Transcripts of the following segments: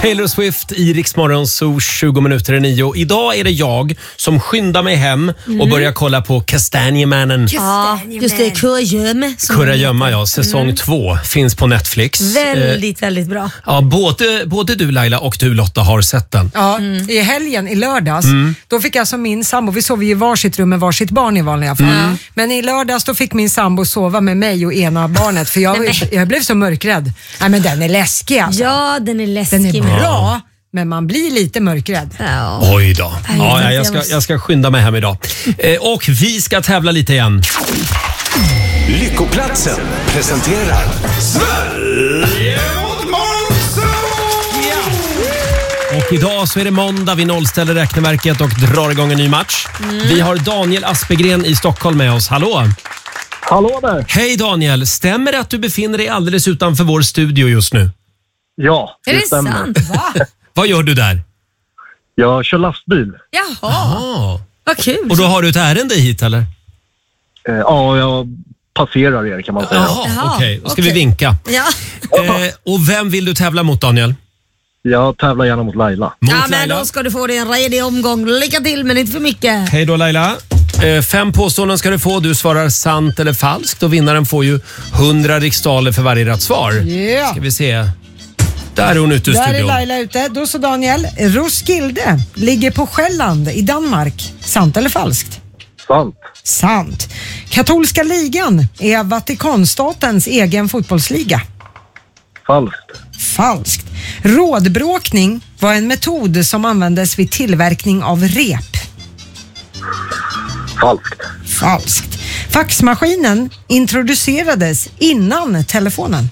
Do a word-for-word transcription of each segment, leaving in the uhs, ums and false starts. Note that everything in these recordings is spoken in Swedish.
Taylor Swift i Rix Morgon Zoo, tjugo minuter i nio. Idag är det jag som skyndar mig hem och börjar kolla på Kastanjemannen. Ja, just det, Kurragömma. Kurragömma, ja. Säsong mm. två finns på Netflix. Väldigt, eh, väldigt bra. Ja, både, både du Laila och du Lotta har sett den. Ja, mm. i helgen, i lördags, mm. då fick jag som min sambo, vi sov i varsitt rum med varsitt barn i vanliga fall. Mm. Men i lördags då fick min sambo sova med mig och ena barnet för jag, jag blev så mörkrädd. Nej men den är läskig alltså. Ja, den är läskig. Den är bra. Ja. Men man blir lite mörkrädd. Ja. Oj då. Ja, jag, ska, jag ska skynda mig hem idag. Eh, och vi ska tävla lite igen. Lyckoplatsen presenterar Sverige mot Monzo! Och idag så är det måndag, vi nollställer räkneverket och drar igång en ny match. Mm. Vi har Daniel Aspegren i Stockholm med oss. Hallå! Hallå där! Hej Daniel, stämmer det att du befinner dig alldeles utanför vår studio just nu? Ja, det, är det stämmer. Sant? Va? Vad gör du där? Jag kör lastbil. Jaha, Aha. Vad kul. Och då har du ett ärende hit eller? Eh, ja, jag passerar er kan man säga. Jaha, okej. Okay. Då ska okay. vi vinka. Ja. Eh, och vem vill du tävla mot Daniel? Jag tävlar gärna mot Laila. Mot ja, men Laila. då ska du få dig en redig omgång. Lycka till, men inte för mycket. Hej då Laila. Eh, fem påståenden ska du få. Du svarar sant eller falskt och vinnaren får ju hundra riksdaler för varje rätt svar. Yeah. Ska vi se. Där är hon ute i studion. studion. Där är Laila ute. Då så Daniel. Roskilde ligger på Själland i Danmark. Sant eller falskt? Sant. Sant. Katolska ligan är Vatikanstatens egen fotbollsliga. Falskt. Falskt. Rådbråkning var en metod som användes vid tillverkning av rep. Falskt. Falskt. Faxmaskinen introducerades innan telefonen.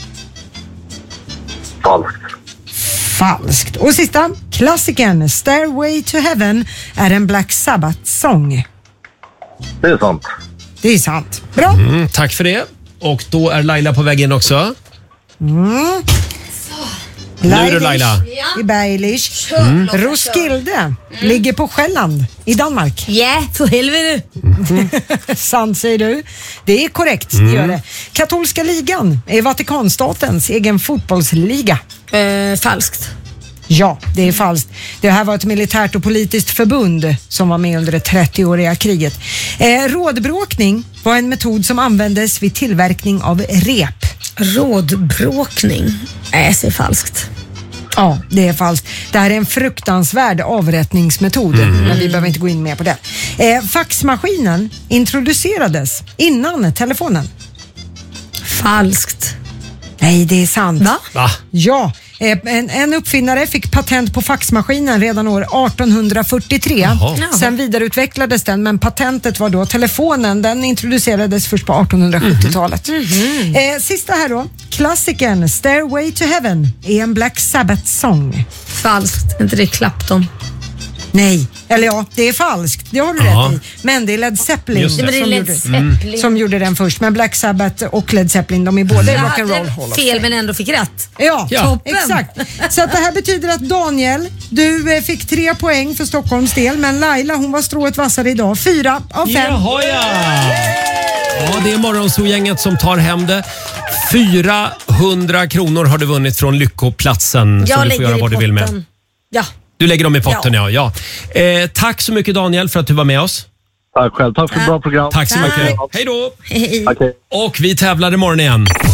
Falskt. Falskt. Och sista, klassikern Stairway to Heaven är en Black Sabbath-sång. Det är sant. Det är sant. Bra. Mm, tack för det. Och då är Laila på väg in också. Mm. Nu är det Laila. I Berglish. Mm. Roskilde mm. ligger på Själland i Danmark. Ja, yeah, för helvete. Mm. Sant säger du. Det är korrekt, mm. det gör det. Katolska ligan är Vatikanstatens egen fotbollsliga. Eh, falskt. Ja, det är falskt. Det här var ett militärt och politiskt förbund som var med under det trettioåriga kriget. Eh, rådbråkning var en metod som användes vid tillverkning av rep. Rådbråkning? Nej, jag säger falskt. Ja, det är falskt. Det här är en fruktansvärd avrättningsmetod, mm. men vi behöver inte gå in mer på det. Eh, faxmaskinen introducerades innan telefonen. Falskt. Nej, det är sant. Va? Va? Ja, en, en uppfinnare fick patent på faxmaskinen redan år arton fyrtiotre. Jaha. Sen vidareutvecklades den, men patentet var då telefonen. Den introducerades först på artonhundrasjuttiotalet. Mm-hmm. Eh, sista här då. Klassikern Stairway to Heaven är en Black Sabbath-sång. Falskt. Inte det Clapton? Nej, eller ja, det är falskt. Det har du Aha. rätt i. Men det är Led Zeppelin, det. Som, Det är Led gjorde, Zeppelin. Mm. som gjorde den först. Men Black Sabbath och Led Zeppelin, de är båda mm. rock'n'roll hall. Fel men ändå fick rätt. Ja, ja. Toppen. Exakt. Så att det här betyder att Daniel, du eh, fick tre poäng för Stockholms del, men Laila, hon var strået vassare idag. Fyra av fem. Jaha, ja. Ja, det är Morgonzoo-gänget som tar hem det. fyrahundra kronor har du vunnit från Lyckoplatsen. Jag som du får göra vad du vill med. Ja. Du lägger dem i potten, ja. ja. ja. Eh, tack så mycket Daniel för att du var med oss. Tack själv. Tack för ett bra program. Tack så mycket. Hej då. Hej. Okay. Och vi tävlar imorgon igen.